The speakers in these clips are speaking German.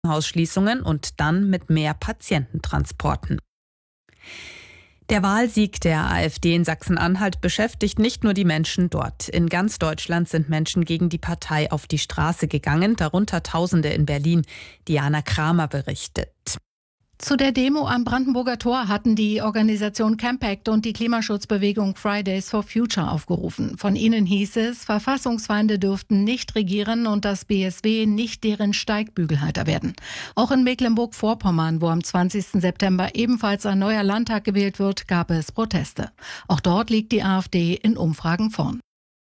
Krankenhausschließungen und dann mit mehr Patiententransporten. Der Wahlsieg der AfD in Sachsen-Anhalt beschäftigt nicht nur die Menschen dort. In ganz Deutschland sind Menschen gegen die Partei auf die Straße gegangen, darunter Tausende in Berlin. Diana Kramer berichtet. Zu der Demo am Brandenburger Tor hatten die Organisation Campact und die Klimaschutzbewegung Fridays for Future aufgerufen. Von ihnen hieß es, Verfassungsfeinde dürften nicht regieren und das BSW nicht deren Steigbügelhalter werden. Auch in Mecklenburg-Vorpommern, wo am 20. September ebenfalls ein neuer Landtag gewählt wird, gab es Proteste. Auch dort liegt die AfD in Umfragen vorn.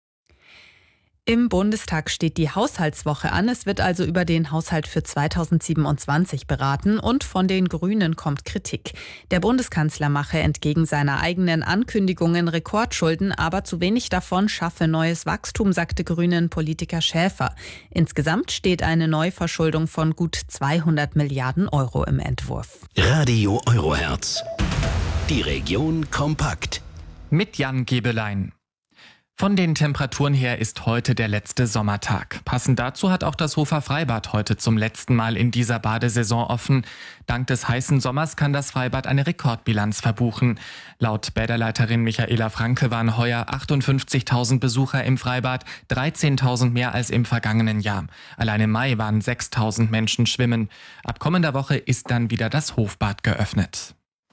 Im Bundestag steht die Haushaltswoche an. Es wird also über den Haushalt für 2027 beraten und von den Grünen kommt Kritik. Der Bundeskanzler mache entgegen seiner eigenen Ankündigungen Rekordschulden, aber zu wenig davon schaffe neues Wachstum, sagte Grünen-Politiker Schäfer. Insgesamt steht eine Neuverschuldung von gut 200 Milliarden Euro im Entwurf. Radio Eurohertz. Die Region kompakt. Mit Jan Gebelein. Von den Temperaturen her ist heute der letzte Sommertag. Passend dazu hat auch das Hofer Freibad heute zum letzten Mal in dieser Badesaison offen. Dank des heißen Sommers kann das Freibad eine Rekordbilanz verbuchen. Laut Bäderleiterin Michaela Franke waren heuer 58.000 Besucher im Freibad, 13.000 mehr als im vergangenen Jahr. Allein im Mai waren 6.000 Menschen schwimmen. Ab kommender Woche ist dann wieder das Hofbad geöffnet.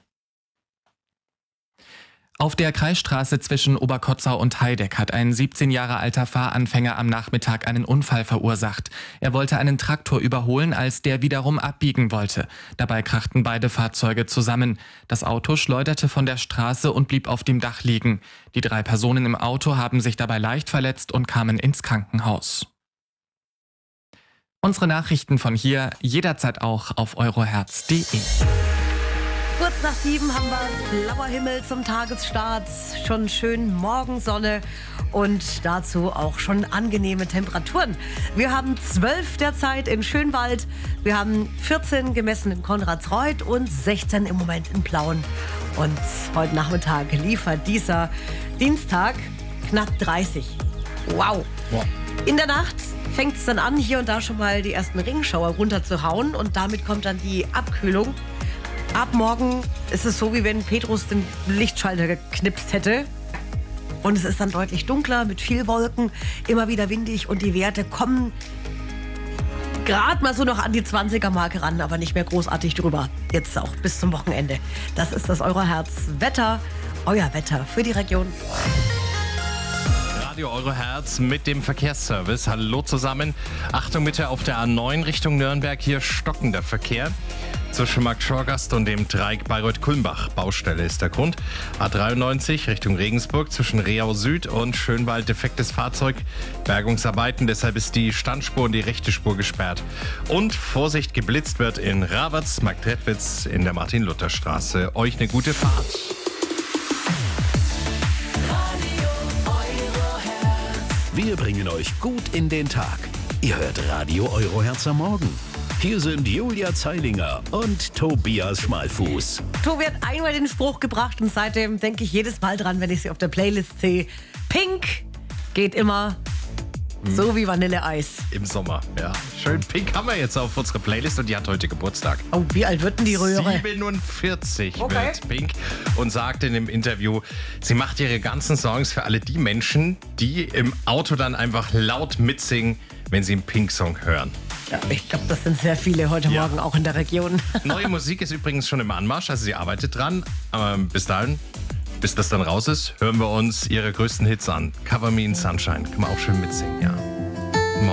Auf der Kreisstraße zwischen Oberkotzau und Heideck hat ein 17 Jahre alter Fahranfänger am Nachmittag einen Unfall verursacht. Er wollte einen Traktor überholen, als der wiederum abbiegen wollte. Dabei krachten beide Fahrzeuge zusammen. Das Auto schleuderte von der Straße und blieb auf dem Dach liegen. Die 3 Personen im Auto haben sich dabei leicht verletzt und kamen ins Krankenhaus. Unsere Nachrichten von hier jederzeit auch auf eurohertz.de. Kurz nach 7 haben wir blauer Himmel zum Tagesstart, schon schön Morgensonne und dazu auch schon angenehme Temperaturen. Wir haben 12 derzeit in Schönwald, wir haben 14 gemessen in Konradsreuth und 16 im Moment in Plauen. Und heute Nachmittag liefert dieser Dienstag knapp 30. Wow! In der Nacht fängt es dann an, hier und da schon mal die ersten Regenschauer runterzuhauen und damit kommt dann die Abkühlung. Ab morgen ist es so, wie wenn Petrus den Lichtschalter geknipst hätte. Und es ist dann deutlich dunkler, mit viel Wolken, immer wieder windig und die Werte kommen gerade mal so noch an die 20er-Marke ran, aber nicht mehr großartig drüber. Jetzt auch bis zum Wochenende. Das ist das Eurohertz-Wetter, euer Wetter für die Region. Radio Eurohertz mit dem Verkehrsservice. Hallo zusammen. Achtung bitte auf der A9 Richtung Nürnberg. Hier stockender Verkehr. Zwischen Markt-Schorgast und dem Dreieck Bayreuth-Kulmbach. Baustelle ist der Grund. A93 Richtung Regensburg zwischen Reau Süd und Schönwald defektes Fahrzeug. Bergungsarbeiten, deshalb ist die Standspur und die rechte Spur gesperrt. Und Vorsicht, geblitzt wird in Raberts, Marktredwitz in der Martin-Luther-Straße. Euch eine gute Fahrt. Wir bringen euch gut in den Tag. Ihr hört Radio Eurohertz am Morgen. Hier sind Julia Zeilinger und Tobias Schmalfuß. Tobi hat einmal den Spruch gebracht und seitdem denke ich jedes Mal dran, wenn ich sie auf der Playlist sehe. Pink geht immer so wie Vanilleeis. Im Sommer, ja. Schön pink haben wir jetzt auf unserer Playlist und die hat heute Geburtstag. Oh, wie alt wird denn die Röhre? 47 wird Pink und sagt in dem Interview, sie macht ihre ganzen Songs für alle die Menschen, die im Auto dann einfach laut mitsingen, wenn sie einen Pink-Song hören. Ja, ich glaube, das sind sehr viele heute Morgen auch in der Region. Neue Musik ist übrigens schon im Anmarsch, also sie arbeitet dran. Aber bis dahin, bis das dann raus ist, hören wir uns ihre größten Hits an. Cover Me in Sunshine, kann man auch schön mitsingen, ja.